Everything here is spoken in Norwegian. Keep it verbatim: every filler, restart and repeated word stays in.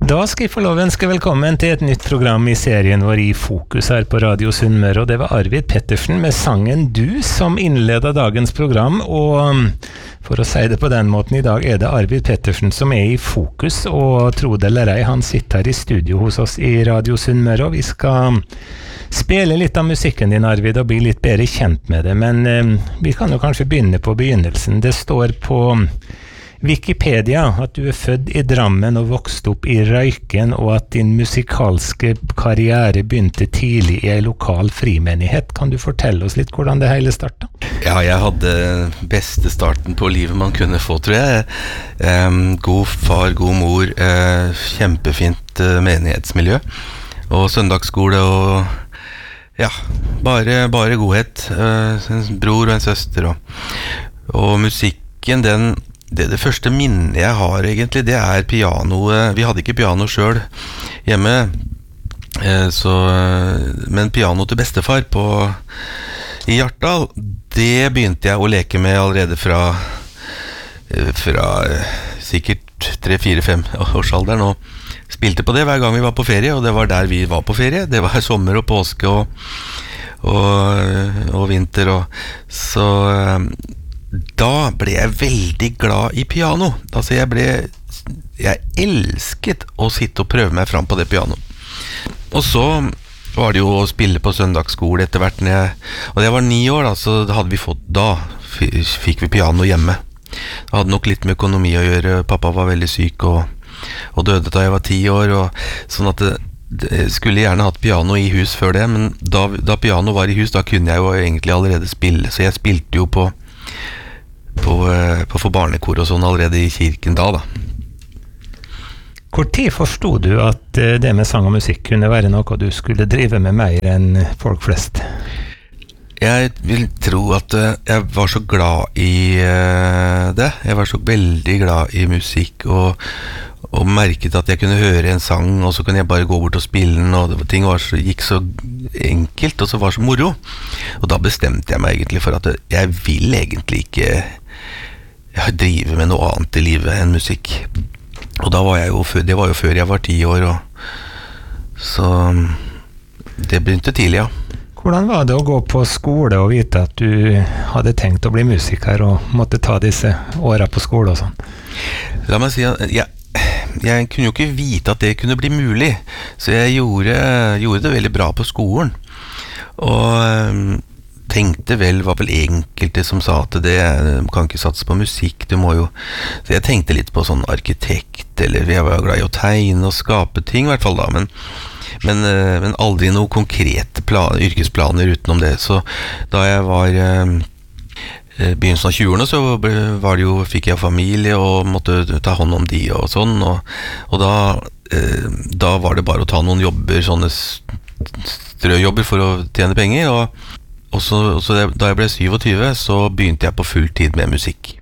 Da skal jeg få lov å ønske velkommen til et nytt program i serien vår i Fokus her på Radio Sunnmøre, og det var Arvid Pettersen med sangen Du som innledet dagens program, og for å si det på den måten, i dag er det Arvid Pettersen som er i Fokus, og tro det eller ei, han sitter her i studio hos oss i Radio Sunnmøre, og vi skal spille litt av musikken din, Arvid, og bli litt bedre kjent med det, men eh, vi kan jo kanskje begynne på begynnelsen. Det står på Wikipedia at du er født i Drammen og vokste opp i Røyken, og at din musikalske karriere begynte tidlig i en lokal frimenighet. Kan du fortelle oss litt hvordan det hele startet? Ja, jeg hadde beste starten på livet man kunne få, tror jeg. Um, god far, god mor, uh, kjempefint uh, menighetsmiljø, og søndagsskole, og ja, bare, bare godhet. Uh, en bror og en søster, og, og musikken, den Det, det første minnet jeg har egentlig, det er pianoet. Vi hadde ikke piano selv hjemme, eh, så, men piano til bestefar på, i Hjartdal, det begynte jeg å leke med allerede fra, fra sikkert tre, fire, fem årsalderen, og spilte på det hver gang vi var på ferie, og det var der vi var på ferie. Det var sommer og påske og, og, og vinter, og så da ble jeg veldig glad i piano. Altså jeg ble jeg elsket å sitte og prøve meg fram på det piano. Og så var det jo å spille på søndagsskole etter hvert når jeg, og da jeg var ni år da, så hadde vi fått, da fikk vi piano hjemme. Det hadde nok litt med økonomi å gjøre. Pappa var veldig syk og, og døde da jeg var ti år, og sånn at det, det skulle gjerne hatt piano i hus før det, men da, da piano var i hus, da kunne jeg jo egentlig allerede spille, så jeg spilte jo på På, på for barnekor og sånn allerede i kirken da da. Hvor tid forstod du at det med sang og musikk kunne være noe du skulle drive med mer enn folk flest? Jeg vil tro at jeg var så glad i det. Jeg var så veldig glad i musikk, og, og merket at jeg kunne høre en sang, og så kunne jeg bare gå bort og spille den, og det, ting var så, gikk så enkelt, og så var så moro. Og da bestemte jeg meg egentlig for at jeg vil egentlig ikke jeg driver med noe annet i livet enn musikk. Og da var jeg jo før, det var jo før jeg var ti år, og så det begynte tidlig, ja. Hvordan var det å gå på skole og vite at du hadde tenkt å bli musiker og måtte ta disse årene på skole og sånn? La meg si at jeg, jeg kunne jo ikke vite at det kunne bli mulig, så jeg gjorde, gjorde det veldig bra på skolen. Og tenkte vel, var vel enkelte som sa at det, du kan ikke satse på musikk, du må jo, så jeg tenkte litt på sånn arkitekt, eller jeg var glad i å tegne og skape ting i hvert fall da, men, men, men aldri noe konkrete plan, yrkesplaner utenom det, så da jeg var eh, begynnelsen av tjuerne, så var det jo, fikk jeg familie og måtte ta hånd om de og sånn, og, og da, eh, da var det bare å ta noen jobber, sånne strøjobber for å tjene penger, og Og så, og så da jeg ble syvogtyve, så begynte jeg på full tid med musikk.